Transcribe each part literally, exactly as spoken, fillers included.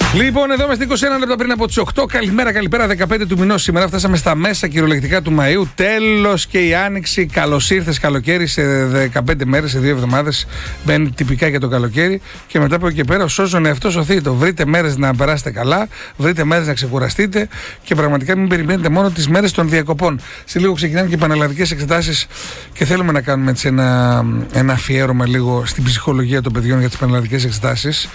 Λοιπόν, εδώ είμαστε είκοσι ένα λεπτά πριν από τις οκτώ. Καλημέρα, καλημέρα. δεκαπέντε του μηνός σήμερα. Φτάσαμε στα μέσα κυριολεκτικά του Μαΐου. Τέλος και η άνοιξη. Καλώς ήρθες καλοκαίρι σε δεκαπέντε μέρες, σε δύο εβδομάδες. Μπαίνει τυπικά για το καλοκαίρι. Και μετά από εκεί και πέρα, ο σώζον εαυτό σωθείτε. Βρείτε μέρες να περάσετε καλά. Βρείτε μέρες να ξεκουραστείτε. Και πραγματικά μην περιμένετε μόνο τις μέρες των διακοπών. Σε λίγο ξεκινάνε και οι πανελλαδικές εξετάσεις. Και θέλουμε να κάνουμε έτσι ένα, ένα αφιέρωμα λίγο στην ψυχολογία των παιδιών για τις πανελλαδικές εξετάσεις.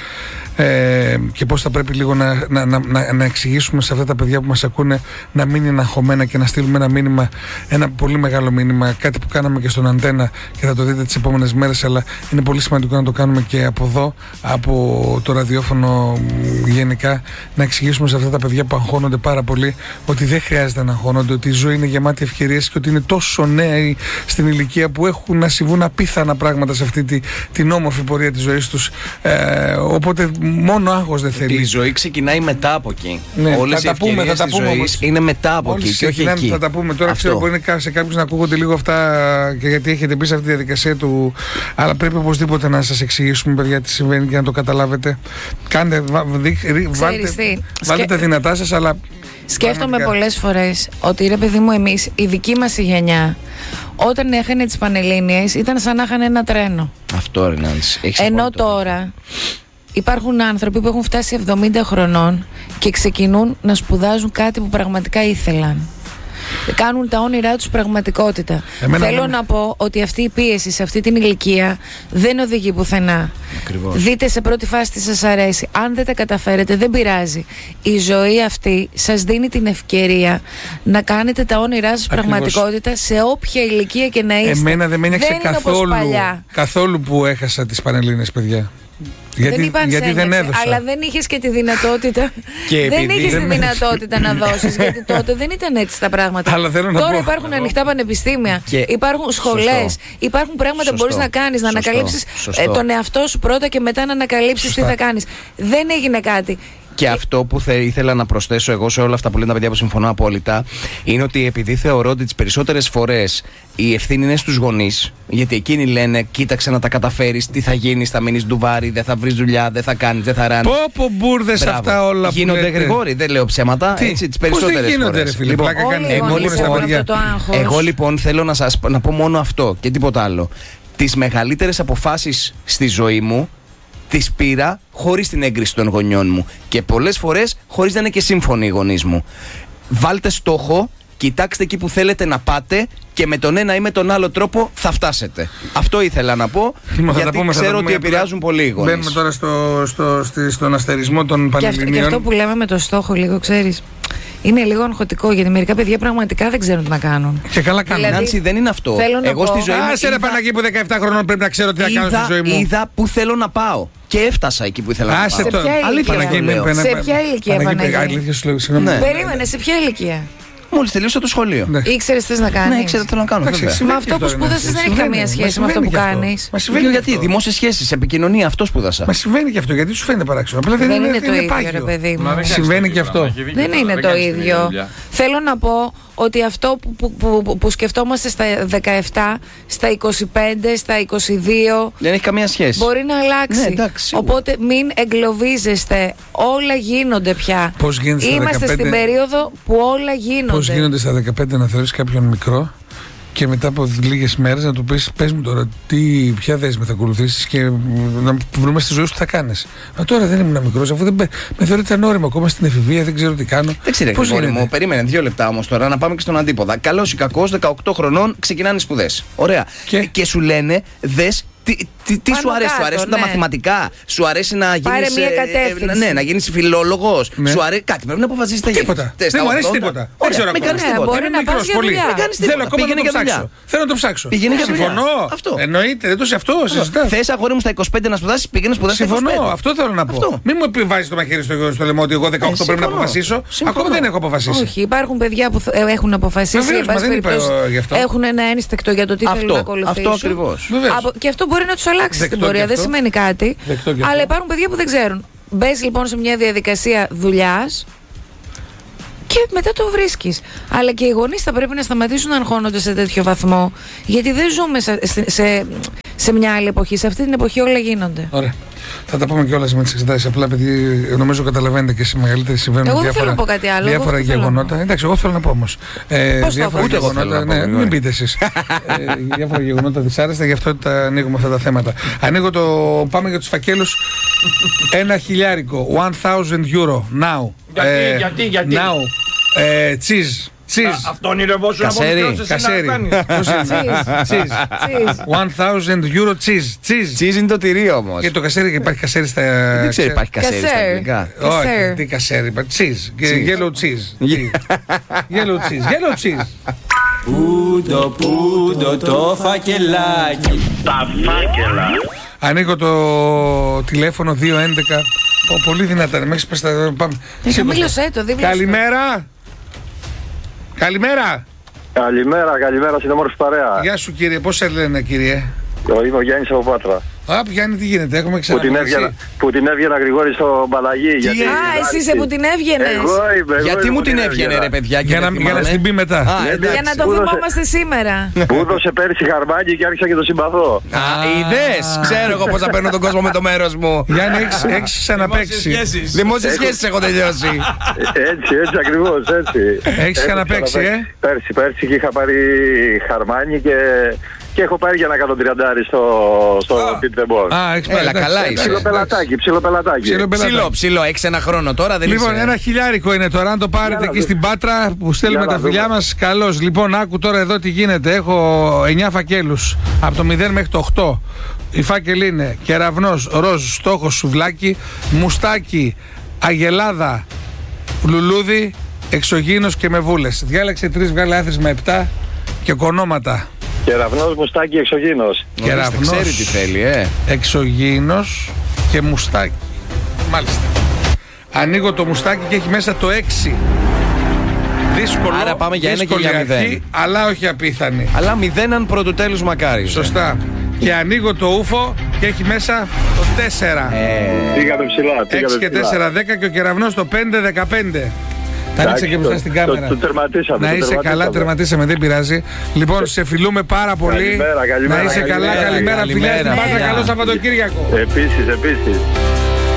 Ε, και πώς θα πρέπει λίγο να, να, να, να εξηγήσουμε σε αυτά τα παιδιά που μας ακούνε να μην είναι αγχωμένα και να στείλουμε ένα μήνυμα, ένα πολύ μεγάλο μήνυμα, κάτι που κάναμε και στον Αντένα και θα το δείτε τις επόμενες μέρες, αλλά είναι πολύ σημαντικό να το κάνουμε και από εδώ, από το ραδιόφωνο γενικά, να εξηγήσουμε σε αυτά τα παιδιά που αγχώνονται πάρα πολύ ότι δεν χρειάζεται να αγχώνονται, ότι η ζωή είναι γεμάτη ευκαιρίες και ότι είναι τόσο νέοι στην ηλικία που έχουν να συμβούν απίθανα πράγματα σε αυτή τη, την όμορφη πορεία της ζωής τους. Ε, οπότε μόνο άγχος δεν θέλει. Η ζωή ξεκινάει μετά από εκεί. Ναι, όλες θα οι τα πούμε, ευκαιρίες θα τα της πούμε, ζωής όμως. είναι μετά από Όλες εκεί και όχι εκεί. Θα τα πούμε τώρα. Αυτό. Ξέρω μπορεί σε κάποιους να ακούγονται λίγο αυτά και γιατί έχετε μπει σε αυτή τη διαδικασία του. Αλλά πρέπει οπωσδήποτε να σας εξηγήσουμε, παιδιά, τι συμβαίνει και να το καταλάβετε. Κάντε, βα, δι, ρι, βάλτε, βάλτε τα δυνατά σας, αλλά. Σκέφτομαι πολλές φορές ότι, ρε παιδί μου, εμείς, η δική μας η γενιά, όταν έχανε τις Πανελλήνιες, ήταν σαν να είχαν ένα τρένο. Αυτό, ρε Νάνση. Ενώ τώρα υπάρχουν άνθρωποι που έχουν φτάσει εβδομήντα χρονών και ξεκινούν να σπουδάζουν κάτι που πραγματικά ήθελαν. Κάνουν τα όνειρά τους πραγματικότητα. Εμένα Θέλω εμένα. να πω ότι αυτή η πίεση σε αυτή την ηλικία δεν οδηγεί πουθενά. Ακριβώς. Δείτε σε πρώτη φάση τι σας αρέσει. Αν δεν τα καταφέρετε, δεν πειράζει. Η ζωή αυτή σας δίνει την ευκαιρία να κάνετε τα όνειρά σας Ακριβώς. πραγματικότητα σε όποια ηλικία και να είστε. Εμένα δεν με ένιωξε καθόλου, καθόλου που έχασα τις Πανελλήνιες, παιδιά. Γιατί δεν, είπαν γιατί δεν έδωσα. Αλλά δεν είχες και τη δυνατότητα. Και δεν είχες δεν τη δυνατότητα να δώσεις. Γιατί τότε δεν ήταν έτσι τα πράγματα. Αλλά θέλω να Τώρα πω. υπάρχουν ανοιχτά πανεπιστήμια, και υπάρχουν σχολές, υπάρχουν πράγματα Σωστό. που μπορείς να κάνεις, να Σωστό. ανακαλύψεις Σωστό. τον εαυτό σου πρώτα και μετά να ανακαλύψεις Σωστά. τι θα κάνεις. Δεν έγινε κάτι. Και αυτό που θε, ήθελα να προσθέσω εγώ σε όλα αυτά που λένε τα παιδιά που συμφωνώ απόλυτα είναι ότι επειδή θεωρώ ότι τις περισσότερες φορές η ευθύνη είναι στους γονείς, γιατί εκείνοι λένε κοίταξε να τα καταφέρεις, τι θα γίνεις, θα μείνεις ντουβάρι, δεν θα βρεις δουλειά, δεν θα κάνεις, δεν θα ράνεις. Πω πω μπουρδες αυτά όλα που γίνονται Γρηγόρη, δεν λέω ψέματα. Τι? Έτσι, τις περισσότερες Πώς δεν γίνονται, φορές. Ρε φίλε, λοιπόν, εγώ, λοιπόν, εγώ λοιπόν θέλω να σας να πω μόνο αυτό και τίποτα άλλο. Τις μεγαλύτερες αποφάσεις στη ζωή μου τις πήρα χωρίς την έγκριση των γονιών μου και πολλές φορές χωρίς να είναι και σύμφωνοι οι γονείς μου. Βάλτε στόχο, κοιτάξτε εκεί που θέλετε να πάτε και με τον ένα ή με τον άλλο τρόπο θα φτάσετε. Αυτό ήθελα να πω, Μα, γιατί πούμε, ξέρω ότι επηρεάζουν πολύ οι γονείς. Μπαίνουμε τώρα στο, στο, στο, στον αστερισμό των Πανελληνίων. Και αυτό που λέμε με το στόχο λίγο, ξέρεις, είναι λίγο αγχωτικό, γιατί μερικά παιδιά πραγματικά δεν ξέρουν τι να κάνουν. Και καλά κάνουν. Δηλαδή, Νάνση, δεν είναι αυτό. Εγώ στη ζωή μου. Άσε ρε Παναγί που δεκαεπτά χρονών πρέπει να ξέρω τι θα κάνω στη ζωή μου. Είδα που θέλω να πάω. Και έφτασα εκεί που ήθελα να πάω. Σε ποια ηλικία, σε ποια ηλικία Παναγί? Περίμενε, σε ποια ηλικία? Μόλις τελείωσα το σχολείο. Ναι. Ήξερες τι να κάνεις? Ναι, ήξερα τι να κάνω. Μα αυτό που σπούδασες δεν έχει καμία σχέση με αυτό που κάνεις. Μα συμβαίνει γιατί, δημόσιες σχέσεις, επικοινωνία, αυτό σπούδασα. Μα συμβαίνει και αυτό, γιατί σου φαίνεται παράξενο. Απλά δεν είναι το ίδιο, ρε παιδί μου. Συμβαίνει και αυτό. Δεν είναι το ίδιο. Θέλω να πω ότι αυτό που, που, που, που σκεφτόμαστε στα δεκαεπτά, στα είκοσι πέντε, στα είκοσι δύο δεν έχει καμία σχέση. Μπορεί να αλλάξει. Ναι, εντάξει, οπότε μην εγκλωβίζεστε. Όλα γίνονται πια. Πώς γίνεται στα Είμαστε δεκαπέντε... στην περίοδο που όλα γίνονται. Πώς γίνονται στα δεκαπέντε να θεωρείς κάποιον μικρό και μετά από λίγες μέρες να του πεις πες μου τώρα τι, ποια δέσμη θα ακολουθήσεις και να βρούμε στη ζωή σου τι θα κάνεις. Μα τώρα δεν ήμουν μικρός, αφού δεν με θεωρείται ανώριμο ακόμα στην εφηβεία, δεν ξέρω τι κάνω. Δεν ξέρω, Γρηγόρη μου, περίμενε δύο λεπτά όμως τώρα να πάμε και στον αντίποδα. Καλός ή κακός, δεκαοκτώ χρονών ξεκινάνε σπουδές. Ωραία. Και, και σου λένε δες. Τι, τι, τι σου αρέσει, κάτω, σου αρέσουν ναι. τα μαθηματικά, σου αρέσει να γίνεις, ε, ε, ναι, να γίνεις φιλόλογος, ναι. σου αρέσει κάτι, πρέπει να αποφασίσεις τι θα γίνει. Τίποτα. Δεν μου αρέσει τίποτα. Δεν ξέρω ακόμα. Μην κάνεις τίποτα. Μπορεί να πας για δουλειά. Θέλω ακόμα να το ψάξω. Θέλω να το ψάξω. Πήγαινε για δουλειά. Συμφωνώ. Εννοείται, δεν το σε αυτό συζητάς. Θες αγόρι μου στα είκοσι πέντε να σπουδάσεις, πήγαινε σπουδάσεις στα είκοσι πέντε. Συμφωνώ, αυτό θέλω να πω. Μην μου επιβάζεις το μαχαίρι στο λαιμό ότι εγώ δεκαοκτώ πρέπει να αποφασίσω. Ακόμα δεν έχω αποφασίσει. Όχι, υπάρχουν παιδιά που έχουν αποφασίσει. Έχουν ένα ένστικτο για το τι θέλουν να ακολουθήσουν. Αυτό ακριβώς. Και αυτό μπορεί να τους αλλάξει στην πορεία, δεν σημαίνει κάτι. Αλλά υπάρχουν παιδιά που δεν ξέρουν. Μπες λοιπόν σε μια διαδικασία δουλειάς και μετά το βρίσκεις. Αλλά και οι γονείς θα πρέπει να σταματήσουν να αγχώνονται σε τέτοιο βαθμό, γιατί δεν ζούμε σε, σε, σε μια άλλη εποχή. Σε αυτή την εποχή όλα γίνονται. Ωραία. Θα τα πούμε κιόλας με τις εξετάσεις. Απλά επειδή νομίζω καταλαβαίνετε και εσείς μεγαλύτεροι συμβαίνουν εγώ διάφορα, δεν θέλω να πω κάτι άλλο, διάφορα γεγονότα. Εντάξει, εγώ θέλω να πω όμως. Ε, Πώς διάφορα το γεγονότα. Ναι, μην πείτε εσείς. ε, διάφορα γεγονότα δυσάρεστα, γι' αυτό τα ανοίγουμε αυτά τα θέματα. Ανοίγω το. Πάμε για τους φακέλους. Ένα χιλιάρικο. one thousand euro now. Γιατί, ε, γιατί, γιατί. Now. Ε, cheese. Cheese. Αυτό ονειρευόσου να αποδειχτώσεις εσύ να κάνεις. Cheese. one thousand euro cheese. Cheese. Cheese είναι το τυρί όμως. Και το κασέρι, και υπάρχει κασέρι στα. Δεν ξέρω, υπάρχει κασέρι στα αγγλικά. Όχι, τι κασέρι, υπάρχει. Cheese. Yellow cheese. Yellow cheese. Yellow cheese. Πούντο, πούντο το φακελάκι. Τα φάκελα. Ανοίγω το τηλέφωνο δύο έντεκα. Πολύ δυνατά, με έχεις πες τα. Μίλωσέ το, δίπλα. Καλημέρα. Καλημέρα. Καλημέρα, καλημέρα στην όμορφη παρέα. Γεια σου κύριε, πώς σε λένε κύριε? Είμαι ο Γιάννης από Πάτρα. Α, Γιάννη, τι γίνεται, έχουμε Που την έβγαινα, που την έβγαινα Γρηγόρη στο μπαλαγί. Γιατί... Α, εσύ είσαι που την έβγαινες. Εγώ είμαι, εγώ Γιατί είμαι μου που την έβγαινε ρε παιδιά και Για να, δεν για να θυμάμαι. στην πει μετά. Α, Ναι, εντάξει. Για να το Πού δώσε- θυμόμαστε σήμερα. Που έδωσε πέρσι χαρμάκι και άρχισα και το συμπαθώ. Α, είδες, ξέρω εγώ πώς θα παίρνω τον κόσμο με το μέρος μου. Γιάννη, έχεις, έχεις ξαναπαίξει. Δημόσιες σχέσεις έχω τελειώσει. Έτσι, έτσι ακριβώς, έτσι. Έχεις Έχω ξαναπαίξει, ξαναπαίξει. ε? Πέρσι, πέρσι και είχα πάρει χαρμάνι και, και έχω πάρει για ένα εκατόν στο, στο Beat the Ball. Α, έχεις πάρει, Έλα, εντάξει, καλά εντάξει, είσαι. Ψιλοπελατάκι, ψιλοπελατάκι. Ψιλοπελατάκι. Ψηλό, ψηλό, έχεις ένα χρόνο τώρα δεν Λοιπόν, είσαι. ένα χιλιάρικο είναι τώρα. Αν το πάρετε Για να εκεί δούμε. στην Πάτρα που στέλνουμε Για τα να φιλιά δούμε. μας, καλώς. Λοιπόν, άκου τώρα εδώ τι γίνεται. Έχω εννιά φακέλους από το μηδέν μέχρι το οκτώ. Η φάκελη είναι κεραυνός, ροζ, στόχος, σουβλάκι, μουστάκι, αγελάδα, λουλούδι, εξωγήινος και με βούλες. Διάλεξε τρεις, βγάλε άθροισμα επτά και κονόματα. Κεραυνός, μουστάκι, εξωγήινος. Κεραυνός. Ξέρει τι θέλει, ε. Εξωγήινος και μουστάκι. Μάλιστα. Ανοίγω το μουστάκι και έχει μέσα το έξι. Δύσκολο. Άρα πάμε για ένα και δύσκολη για αρχή, μηδέν. αλλά όχι απίθανη. Αλλά μηδέναν πρωτού τέλους μακάρι. Σωστά. Και ανοίγω το ούφο και έχει μέσα το τέσσερα. Ε, Πήγαμε ψηλά, έξι πήγαμε και ψηλά. τέσσερα, δέκα και ο κεραυνός το πέντε, δεκαπέντε. Τα Εντάξει, ανοίξα και μπροστά το- στην το- κάμερα. το τερματίσαμε, Να το είσαι καλά, τερματίσαμε. τερματίσαμε, δεν πειράζει. Λοιπόν, σε φιλούμε πάρα πολύ. Καλημέρα, καλημέρα, Να είσαι καλά, καλημέρα, καλημέρα, φιλιά στην καλημέρα, Πάτρα. φιλιά. Καλό Σαββατοκύριακο. Επίσης, επίσης.